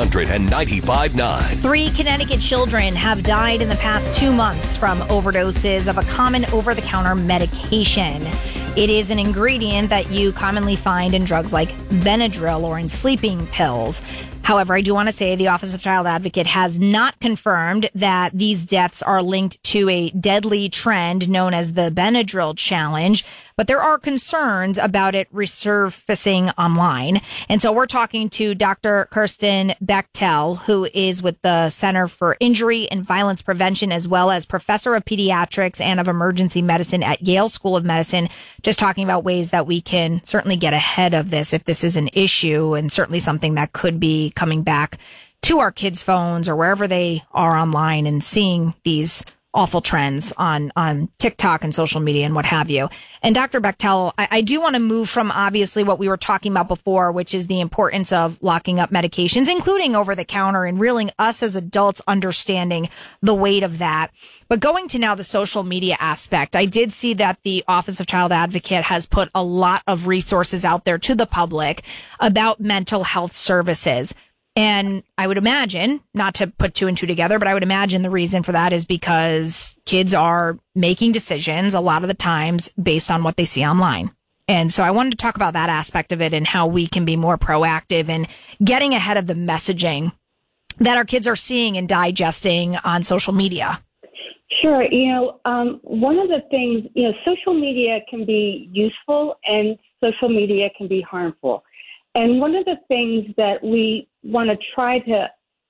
695.9. 3 Connecticut children have died in the past 2 months from overdoses of a common over-the-counter medication. It is an ingredient that you commonly find in drugs like Benadryl or in sleeping pills. However, I do want to say the Office of Child Advocate has not confirmed that these deaths are linked to a deadly trend known as the Benadryl challenge, but there are concerns about it resurfacing online. And so we're talking to Dr. Kirsten Bechtel, who is with the Center for Injury and Violence Prevention, as well as Professor of Pediatrics and of Emergency Medicine at Yale School of Medicine, just talking about ways that we can certainly get ahead of this if this is an issue and certainly something that could be coming back to our kids' phones or wherever they are online and seeing these awful trends on TikTok and social media and what have you. And Dr. Bechtel, I do want to move from obviously what we were talking about before, which is the importance of locking up medications, including over the counter, and really us as adults understanding the weight of that. But going to now the social media aspect, I did see that the Office of Child Advocate has put a lot of resources out there to the public about mental health services. And I would imagine, not to put 2 and 2 together, but I would imagine the reason for that is because kids are making decisions a lot of the times based on what they see online. And so I wanted to talk about that aspect of it and how we can be more proactive in getting ahead of the messaging that our kids are seeing and digesting on social media. Sure. One of the things, social media can be useful and social media can be harmful. And one of the things that we want to try to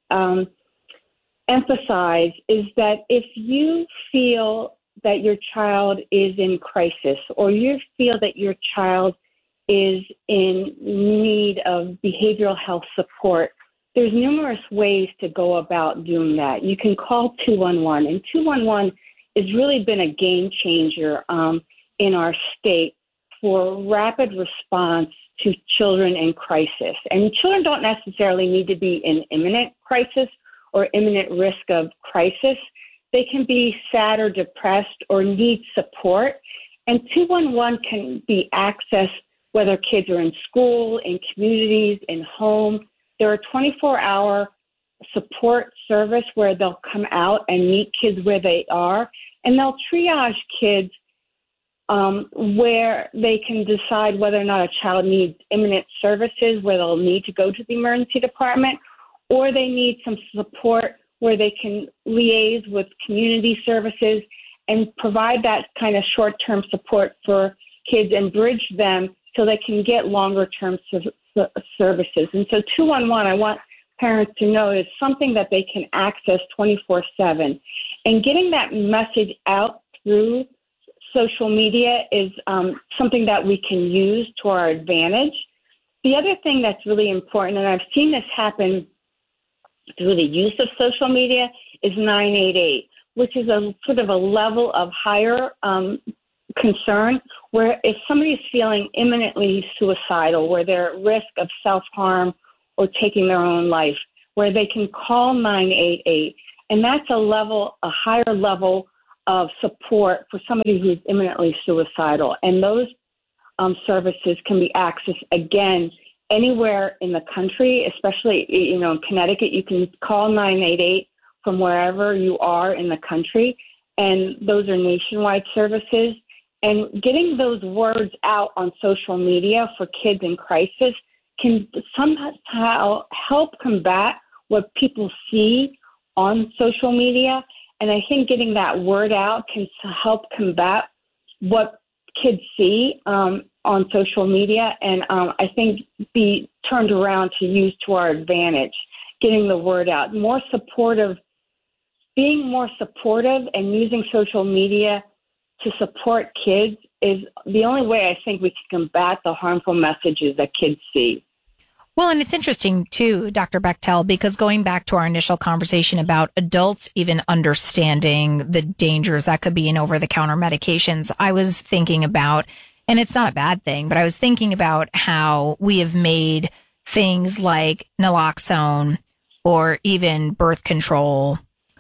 emphasize is that if you feel that your child is in crisis or you feel that your child is in need of behavioral health support, there's numerous ways to go about doing that. You can call 211, and 211 has really been a game changer in our state for rapid response to children in crisis. And children don't necessarily need to be in imminent crisis or imminent risk of crisis. They can be sad or depressed or need support. And 211 can be accessed whether kids are in school, in communities, in home. They're a 24-hour support service where they'll come out and meet kids where they are, and they'll triage kids where they can decide whether or not a child needs imminent services, where they'll need to go to the emergency department, or they need some support where they can liaise with community services and provide that kind of short-term support for kids and bridge them so they can get longer-term services. And so 211, I want parents to know, is something that they can access 24/7. And getting that message out through social media is something that we can use to our advantage. The other thing that's really important, and I've seen this happen through the use of social media, is 988, which is a sort of a level of higher concern where if somebody's feeling imminently suicidal, where they're at risk of self-harm or taking their own life, where they can call 988. And that's a higher level of support for somebody who's imminently suicidal. And those services can be accessed, again, anywhere in the country, especially, in Connecticut. You can call 988 from wherever you are in the country. And those are nationwide services. And getting those words out on social media for kids in crisis can somehow help combat what people see on social media. And I think getting that word out can help combat what kids see on social media, and I think be turned around to use to our advantage, getting the word out. Being more supportive and using social media to support kids is the only way I think we can combat the harmful messages that kids see. Well, and it's interesting, too, Dr. Bechtel, because going back to our initial conversation about adults even understanding the dangers that could be in over-the-counter medications, I was thinking about, and it's not a bad thing, but I was thinking about how we have made things like naloxone or even birth control.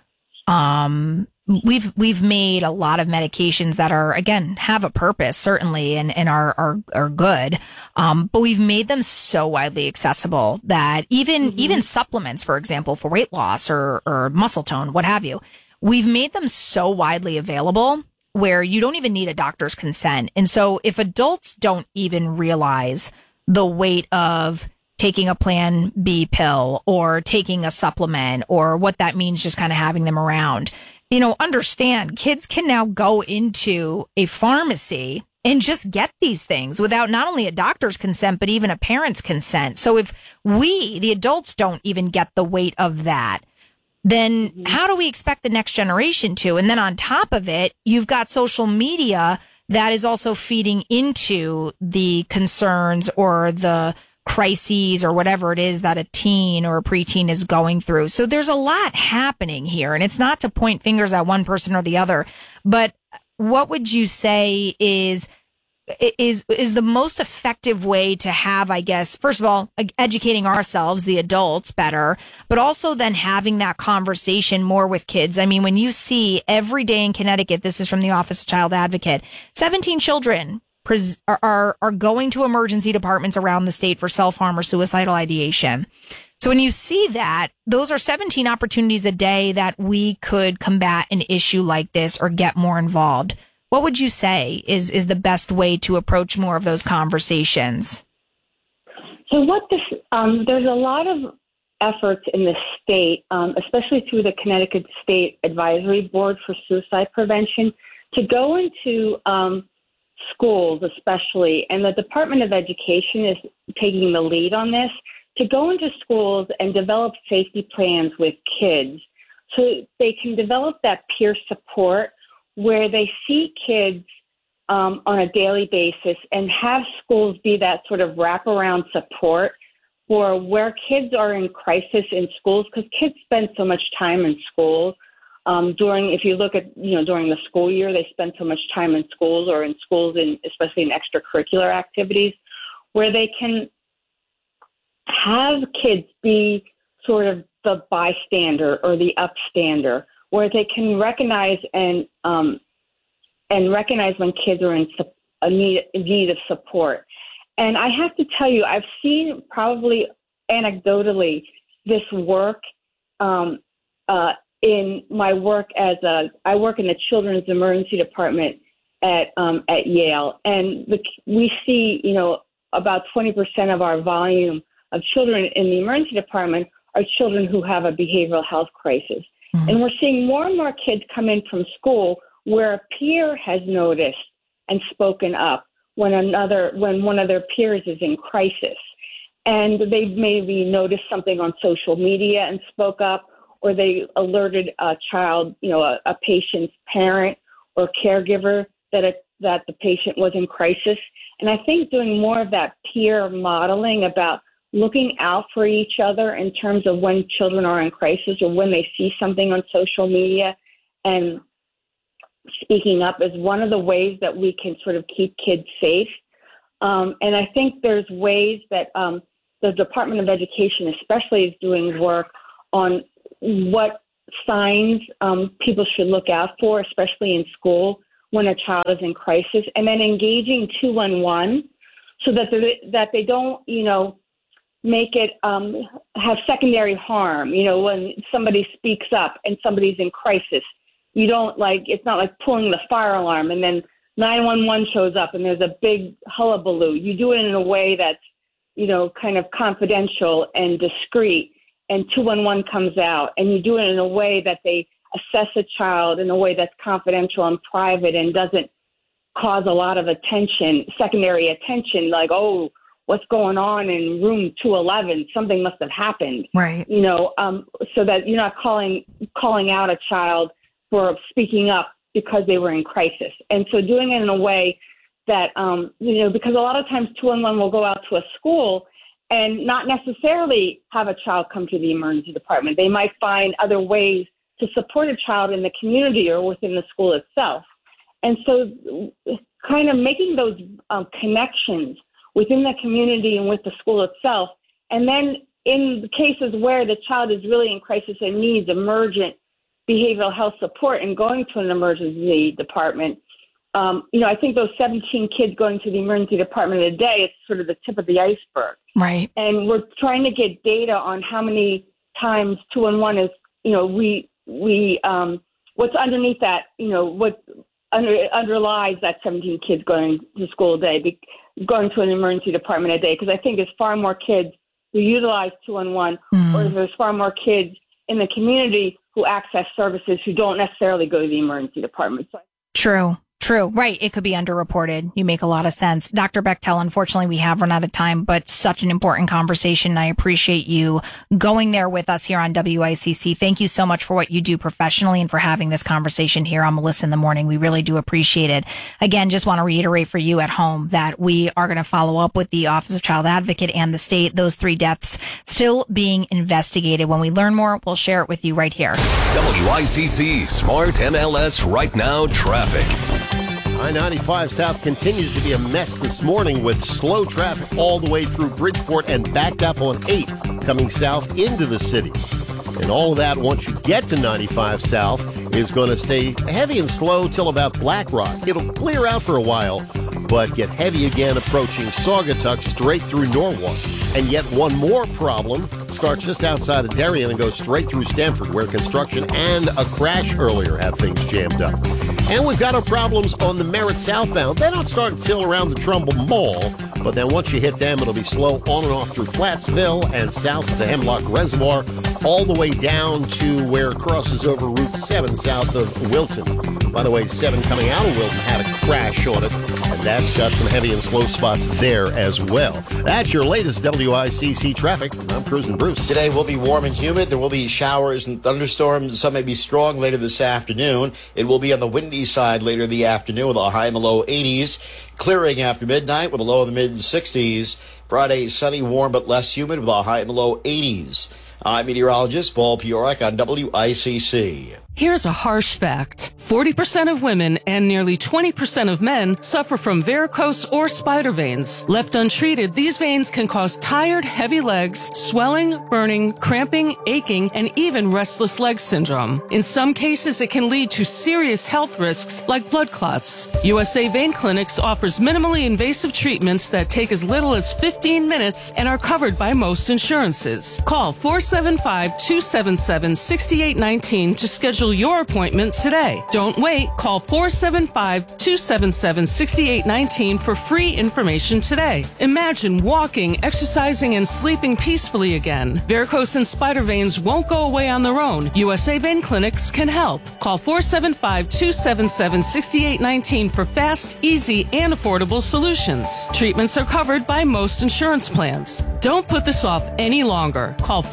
We've made a lot of medications that are, again, have a purpose, certainly, and are good. But we've made them so widely accessible that even supplements, for example, for weight loss or muscle tone, what have you, we've made them so widely available where you don't even need a doctor's consent. And so if adults don't even realize the weight of taking a Plan B pill or taking a supplement or what that means, just kind of having them around, understand kids can now go into a pharmacy and just get these things without not only a doctor's consent, but even a parent's consent. So if we, the adults, don't even get the weight of that, then how do we expect the next generation to? And then on top of it, you've got social media that is also feeding into the concerns or the crises or whatever it is that a teen or a preteen is going through. So there's a lot happening here, and it's not to point fingers at one person or the other, but what would you say is the most effective way to have, I guess, first of all, educating ourselves, the adults, better, but also then having that conversation more with kids? I mean, when you see every day in Connecticut, this is from the Office of Child Advocate, 17 children are going to emergency departments around the state for self-harm or suicidal ideation. So when you see that, those are 17 opportunities a day that we could combat an issue like this or get more involved. What would you say is the best way to approach more of those conversations? So there's a lot of efforts in the state, especially through the Connecticut State Advisory Board for Suicide Prevention, to go into schools especially, and the Department of Education is taking the lead on this, to go into schools and develop safety plans with kids so they can develop that peer support where they see kids on a daily basis and have schools be that sort of wraparound support for where kids are in crisis in schools, because kids spend so much time in schools. If you look at, during the school year, they spend so much time in schools or in schools, especially in extracurricular activities, where they can have kids be sort of the bystander or the upstander, where they can recognize and recognize when kids are in need of support. And I have to tell you, I've seen, probably anecdotally, this work in my work I work in the Children's Emergency Department at Yale, and we see, about 20% of our volume of children in the emergency department are children who have a behavioral health crisis. Mm-hmm. And we're seeing more and more kids come in from school where a peer has noticed and spoken up when one of their peers is in crisis. And they maybe noticed something on social media and spoke up, or they alerted a child, a patient's parent or caregiver that the patient was in crisis. And I think doing more of that peer modeling about looking out for each other in terms of when children are in crisis or when they see something on social media and speaking up is one of the ways that we can sort of keep kids safe. And I think there's ways that the Department of Education especially is doing work on what signs people should look out for, especially in school when a child is in crisis, and then engaging 211 so that they don't, make it have secondary harm. When somebody speaks up and somebody's in crisis, you don't it's not like pulling the fire alarm and then 911 shows up and there's a big hullabaloo. You do it in a way that's, kind of confidential and discreet, and 211 comes out, and you do it in a way that they assess a child in a way that's confidential and private and doesn't cause a lot of attention, secondary attention, like, oh, what's going on in room 211? Something must have happened. Right. So that you're not calling out a child for speaking up because they were in crisis. And so doing it in a way that, because a lot of times 211 will go out to a school and not necessarily have a child come to the emergency department. They might find other ways to support a child in the community or within the school itself. And so kind of making those connections within the community and with the school itself. And then in cases where the child is really in crisis and needs emergent behavioral health support and going to an emergency department, I think those 17 kids going to the emergency department a day is sort of the tip of the iceberg. Right. And we're trying to get data on how many times 211 is, what's underneath that, what underlies that 17 kids going to school a day, going to an emergency department a day, because I think there's far more kids who utilize 211, or there's far more kids in the community who access services who don't necessarily go to the emergency department. True. Right. It could be underreported. You make a lot of sense. Dr. Bechtel, unfortunately, we have run out of time, but such an important conversation. I appreciate you going there with us here on WICC. Thank you so much for what you do professionally and for having this conversation here on Melissa in the Morning. We really do appreciate it. Again, just want to reiterate for you at home that we are going to follow up with the Office of Child Advocate and the state. Those 3 deaths still being investigated. When we learn more, we'll share it with you right here. WICC Smart MLS Right Now Traffic. I-95 South continues to be a mess this morning with slow traffic all the way through Bridgeport and backed up on 8 coming south into the city. And all of that, once you get to 95 South, is going to stay heavy and slow till about Black Rock. It'll clear out for a while, but get heavy again approaching Saugatuck straight through Norwalk. And yet one more problem starts just outside of Darien and goes straight through Stamford, where construction and a crash earlier had things jammed up. And we've got our problems on the Merritt southbound. They don't start until around the Trumbull Mall, but then once you hit them, it'll be slow on and off through Plattsville and south of the Hemlock Reservoir, all the way down to where it crosses over Route 7 south of Wilton. By the way, 7 coming out of Wilton had a crash on it, and that's got some heavy and slow spots there as well. That's your latest WICC traffic. I'm Cruising Bruce. Today will be warm and humid. There will be showers and thunderstorms. Some may be strong later this afternoon. It will be on the windy side later in the afternoon with a high in the low 80s. Clearing after midnight with a low in the mid-60s. Friday, sunny, warm, but less humid with a high in the low 80s. I'm meteorologist Paul Piorek on WICC. Here's a harsh fact. 40% of women and nearly 20% of men suffer from varicose or spider veins. Left untreated, these veins can cause tired, heavy legs, swelling, burning, cramping, aching, and even restless leg syndrome. In some cases, it can lead to serious health risks like blood clots. USA Vein Clinics offers minimally invasive treatments that take as little as 15 minutes and are covered by most insurances. Call 475-277-6819 to schedule Schedule your appointment today. Don't wait. Call 475-277-6819 for free information today. Imagine walking, exercising, and sleeping peacefully again. Varicose and spider veins won't go away on their own. USA Vein Clinics can help. Call 475-277-6819 for fast, easy, and affordable solutions. Treatments are covered by most insurance plans. Don't put this off any longer. Call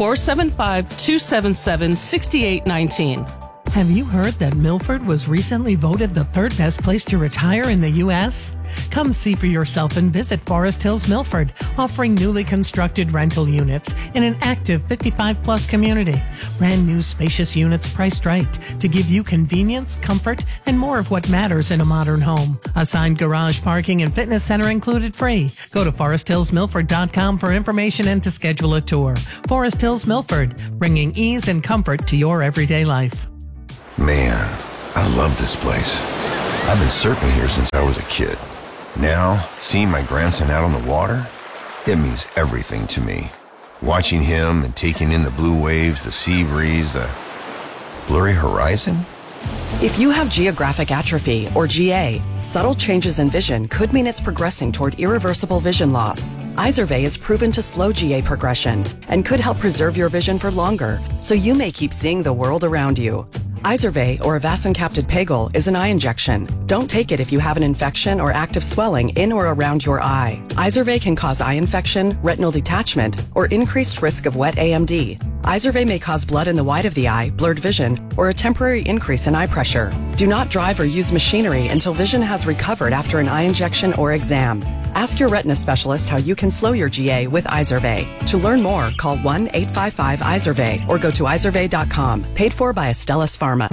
475-277-6819. Have you heard that Milford was recently voted the third best place to retire in the U.S.? Come see for yourself and visit Forest Hills Milford, offering newly constructed rental units in an active 55-plus community. Brand new spacious units priced right to give you convenience, comfort, and more of what matters in a modern home. Assigned garage parking and fitness center included free. Go to foresthillsmilford.com for information and to schedule a tour. Forest Hills Milford, bringing ease and comfort to your everyday life. Man, I love this place. I've been surfing here since I was a kid. Now, seeing my grandson out on the water, it means everything to me. Watching him and taking in the blue waves, the sea breeze, the blurry horizon. If you have geographic atrophy, or GA, subtle changes in vision could mean it's progressing toward irreversible vision loss. Izervay is proven to slow GA progression and could help preserve your vision for longer, so you may keep seeing the world around you. Izervay, or avacincaptad pegol, is an eye injection. Don't take it if you have an infection or active swelling in or around your eye. Izervay can cause eye infection, retinal detachment, or increased risk of wet AMD. Izervay may cause blood in the white of the eye, blurred vision, or a temporary increase in eye pressure. Do not drive or use machinery until vision has recovered after an eye injection or exam. Ask your retina specialist how you can slow your GA with Izervay. To learn more, call 1-855-IZERVAY or go to izervay.com. Paid for by Astellas Pharma.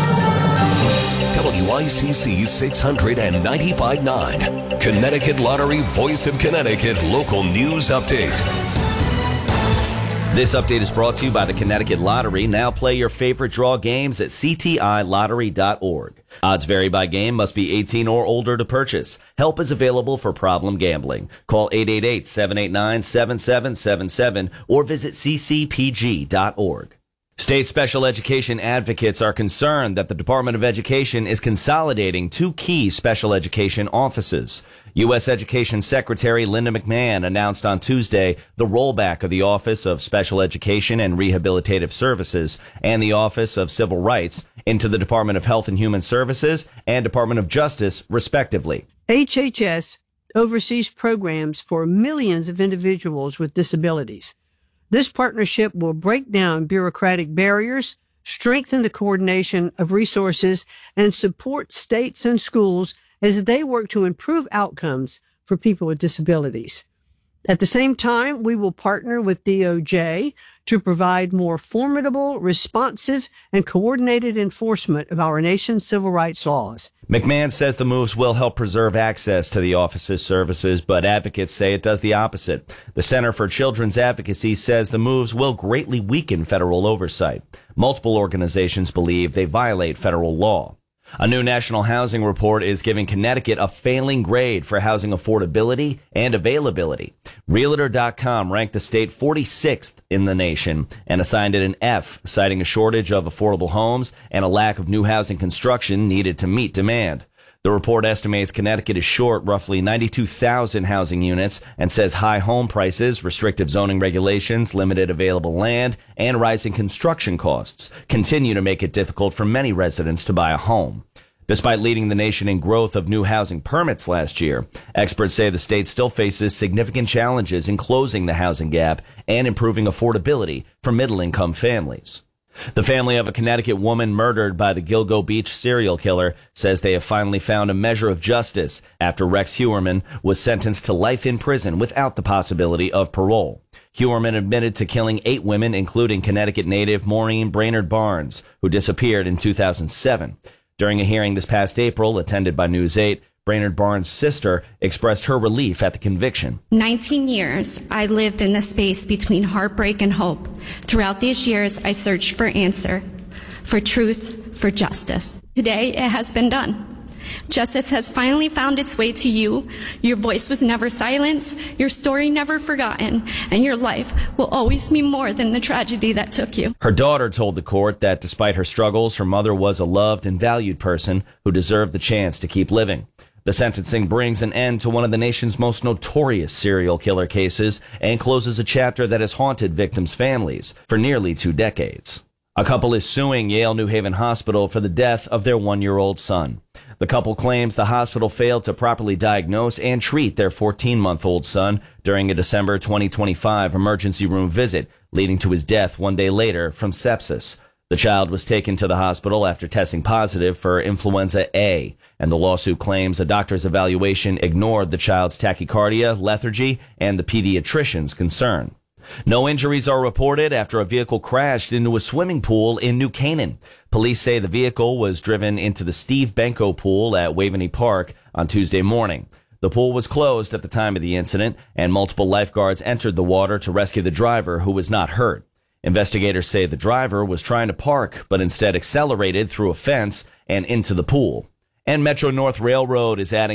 WICC 695.9, Connecticut Lottery Voice of Connecticut Local News Update. This update is brought to you by the Connecticut Lottery. Now play your favorite draw games at ctilottery.org. Odds vary by game, must be 18 or older to purchase. Help is available for problem gambling. Call 888-789-7777 or visit ccpg.org. State special education advocates are concerned that the Department of Education is consolidating two key special education offices. U.S. Education Secretary Linda McMahon announced on Tuesday the rollback of the Office of Special Education and Rehabilitative Services and the Office of Civil Rights into the Department of Health and Human Services and Department of Justice, respectively. HHS oversees programs for millions of individuals with disabilities. This partnership will break down bureaucratic barriers, strengthen the coordination of resources, and support states and schools as they work to improve outcomes for people with disabilities. At the same time, we will partner with DOJ to provide more formidable, responsive, and coordinated enforcement of our nation's civil rights laws. McMahon says the moves will help preserve access to the office's services, but advocates say it does the opposite. The Center for Children's Advocacy says the moves will greatly weaken federal oversight. Multiple organizations believe they violate federal law. A new national housing report is giving Connecticut a failing grade for housing affordability and availability. Realtor.com ranked the state 46th in the nation and assigned it an F, citing a shortage of affordable homes and a lack of new housing construction needed to meet demand. The report estimates Connecticut is short roughly 92,000 housing units and says high home prices, restrictive zoning regulations, limited available land, and rising construction costs continue to make it difficult for many residents to buy a home. Despite leading the nation in growth of new housing permits last year, experts say the state still faces significant challenges in closing the housing gap and improving affordability for middle-income families. The family of a Connecticut woman murdered by the Gilgo Beach serial killer says they have finally found a measure of justice after Rex Heuermann was sentenced to life in prison without the possibility of parole. Heuermann admitted to killing 8 women, including Connecticut native Maureen Brainerd Barnes, who disappeared in 2007. During a hearing this past April, attended by News 8, Brainerd Barnes' sister expressed her relief at the conviction. 19 years, I lived in a space between heartbreak and hope. Throughout these years, I searched for answer, for truth, for justice. Today, it has been done. Justice has finally found its way to you. Your voice was never silenced, your story never forgotten, and your life will always be more than the tragedy that took you. Her daughter told the court that despite her struggles, her mother was a loved and valued person who deserved the chance to keep living. The sentencing brings an end to one of the nation's most notorious serial killer cases and closes a chapter that has haunted victims' families for nearly 2 decades. A couple is suing Yale New Haven Hospital for the death of their 1-year-old son. The couple claims the hospital failed to properly diagnose and treat their 14-month-old son during a December 2025 emergency room visit, leading to his death 1 day later from sepsis. The child was taken to the hospital after testing positive for influenza A, and the lawsuit claims a doctor's evaluation ignored the child's tachycardia, lethargy, and the pediatrician's concern. No injuries are reported after a vehicle crashed into a swimming pool in New Canaan. Police say the vehicle was driven into the Steve Benko pool at Waveney Park on Tuesday morning. The pool was closed at the time of the incident, and multiple lifeguards entered the water to rescue the driver, who was not hurt. Investigators say the driver was trying to park, but instead accelerated through a fence and into the pool. And Metro North Railroad is adding